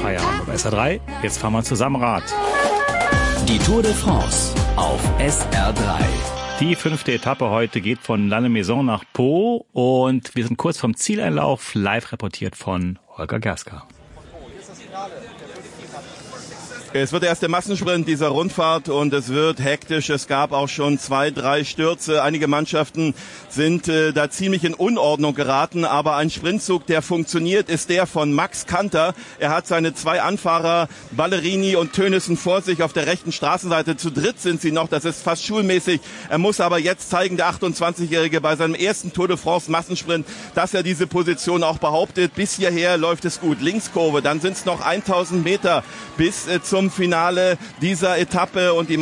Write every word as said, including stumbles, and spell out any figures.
Feierabend auf S R drei. Jetzt fahren wir zusammen Rad. Die Tour de France auf S R drei. Die fünfte Etappe heute geht von Lannemezan nach Pau und wir sind kurz vom Zieleinlauf, live reportiert von Holger Gerska. Es wird erst der Massensprint dieser Rundfahrt und es wird hektisch. Es gab auch schon zwei, drei Stürze. Einige Mannschaften sind äh, da ziemlich in Unordnung geraten. Aber ein Sprintzug, der funktioniert, ist der von Max Kanter. Er hat seine zwei Anfahrer, Ballerini und Tönnissen, vor sich auf der rechten Straßenseite. Zu dritt sind sie noch. Das ist fast schulmäßig. Er muss aber jetzt zeigen, der achtundzwanzigjährige, bei seinem ersten Tour de France Massensprint, dass er diese Position auch behauptet. Bis hierher läuft es gut. Linkskurve, dann sind es noch tausend Meter bis äh, zum Finale dieser Etappe und die